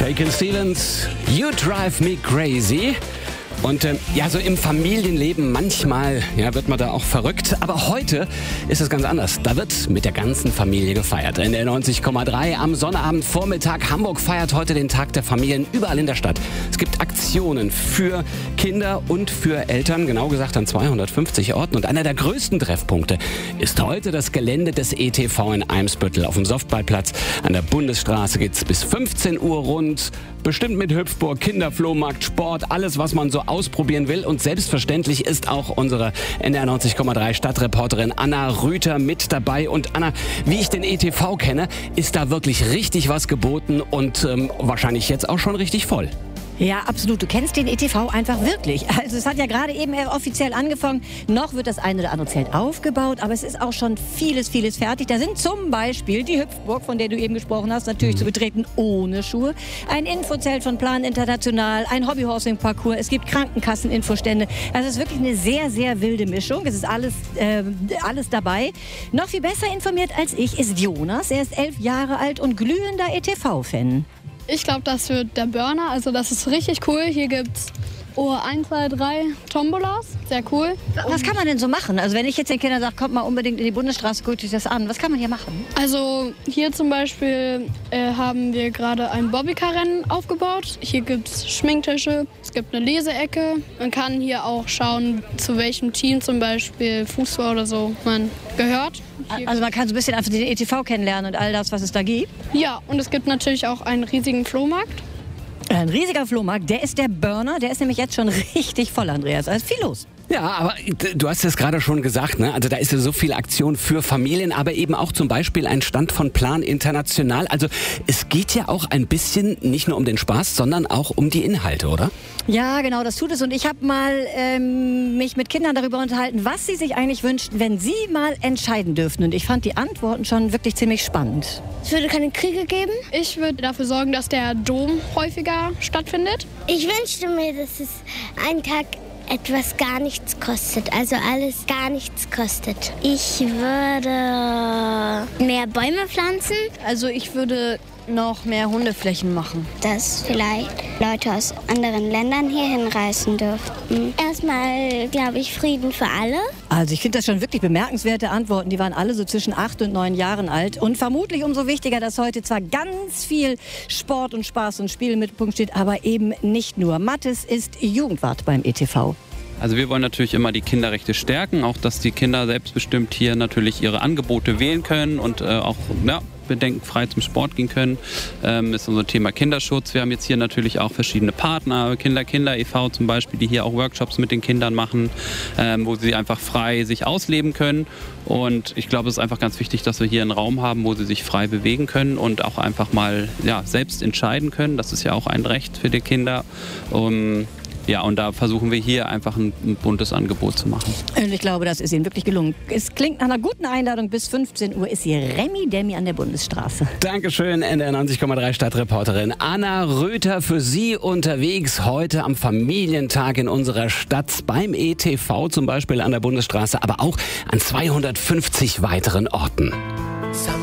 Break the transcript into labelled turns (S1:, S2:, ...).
S1: Shakin' Stevens, You Drive Me Crazy. Und so im Familienleben manchmal wird man da auch verrückt. Aber heute ist es ganz anders. Da wird mit der ganzen Familie gefeiert. NDR 90,3 am Sonnabendvormittag. Hamburg feiert heute den Tag der Familien überall in der Stadt. Es gibt Aktionen für Kinder und für Eltern, genau gesagt an 250 Orten. Und einer der größten Treffpunkte ist heute das Gelände des ETV in Eimsbüttel. Auf dem Softballplatz an der Bundesstraße geht's bis 15 Uhr rund. Bestimmt mit Hüpfburg, Kinderflohmarkt, Sport, alles, was man so ausprobieren will. Und selbstverständlich ist auch unsere NDR 90,3 Stadtreporterin Anna Rüther mit dabei. Und Anna, wie ich den ETV kenne, ist da wirklich richtig was geboten und wahrscheinlich jetzt auch schon richtig voll.
S2: Ja, absolut. Du kennst den ETV einfach wirklich. Also es hat ja gerade eben offiziell angefangen. Noch wird das ein oder andere Zelt aufgebaut, aber es ist auch schon vieles fertig. Da sind zum Beispiel die Hüpfburg, von der du eben gesprochen hast, natürlich zu betreten ohne Schuhe. Ein Infozelt von Plan International, ein Hobbyhorsing-Parcours. Es gibt Krankenkassen-Infostände. Also es ist wirklich eine sehr wilde Mischung. Es ist alles dabei. Noch viel besser informiert als ich ist Jonas. Er ist 11 Jahre alt und glühender ETV-Fan.
S3: Ich glaube, das wird der Burner. Also das ist richtig cool. Hier gibt's 1, 2, 3 Tombolas. Sehr cool.
S2: Was kann man denn so machen? Also wenn ich jetzt den Kindern sage, kommt mal unbedingt in die Bundesstraße, guckt euch das an. Was kann man hier machen?
S3: Also hier zum Beispiel haben wir gerade ein Bobbycar-Rennen aufgebaut. Hier gibt's Schminktische, es gibt eine Leseecke. Man kann hier auch schauen, zu welchem Team zum Beispiel Fußball oder so man gehört.
S2: Also man kann so ein bisschen einfach den ETV kennenlernen und all das, was es da gibt?
S3: Ja, und es gibt natürlich auch einen riesigen Flohmarkt.
S2: Ein riesiger Flohmarkt, der ist der Burner, der ist nämlich jetzt schon richtig voll, Andreas. Da ist viel los.
S1: Ja, aber du hast es gerade schon gesagt, ne? Also da ist ja so viel Aktion für Familien, aber eben auch zum Beispiel ein Stand von Plan International. Also es geht ja auch ein bisschen nicht nur um den Spaß, sondern auch um die Inhalte, oder?
S2: Ja, genau, das tut es. Und ich habe mal mich mit Kindern darüber unterhalten, was sie sich eigentlich wünschten, wenn sie mal entscheiden dürften. Und ich fand die Antworten schon wirklich ziemlich spannend.
S4: Es würde keine Kriege geben.
S3: Ich würde dafür sorgen, dass der Dom häufiger stattfindet.
S4: Ich wünschte mir, dass es einen Tag etwas gar nichts kostet, also alles gar nichts kostet. Ich würde mehr Bäume pflanzen.
S5: Also ich würde noch mehr Hundeflächen machen.
S4: Dass vielleicht Leute aus anderen Ländern hier hinreisen dürften. Erstmal, glaube ich, Frieden für alle.
S2: Also ich finde das schon wirklich bemerkenswerte Antworten. Die waren alle so zwischen 8 und 9 Jahren alt. Und vermutlich umso wichtiger, dass heute zwar ganz viel Sport und Spaß und Spiel im Mittelpunkt steht, aber eben nicht nur. Mathis ist Jugendwart beim ETV.
S6: Also wir wollen natürlich immer die Kinderrechte stärken, auch dass die Kinder selbstbestimmt hier natürlich ihre Angebote wählen können und auch bedenkenfrei zum Sport gehen können. Ist unser Thema Kinderschutz. Wir haben jetzt hier natürlich auch verschiedene Partner, Kinder e.V. zum Beispiel, die hier auch Workshops mit den Kindern machen, wo sie einfach frei sich ausleben können. Und ich glaube, es ist einfach ganz wichtig, dass wir hier einen Raum haben, wo sie sich frei bewegen können und auch einfach mal selbst entscheiden können. Das ist ja auch ein Recht für die Kinder. Und da versuchen wir hier einfach ein buntes Angebot zu machen.
S2: Und ich glaube, das ist Ihnen wirklich gelungen. Es klingt nach einer guten Einladung. Bis 15 Uhr ist hier Remi Demi an der Bundesstraße.
S1: Dankeschön, NDR 90,3 Stadtreporterin Anna Rüther für Sie unterwegs heute am Familientag in unserer Stadt beim ETV, zum Beispiel an der Bundesstraße, aber auch an 250 weiteren Orten.